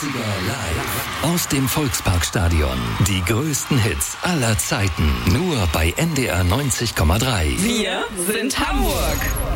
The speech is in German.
80er live aus dem Volksparkstadion. Die größten Hits aller Zeiten. Nur bei NDR 90,3. Wir sind Hamburg.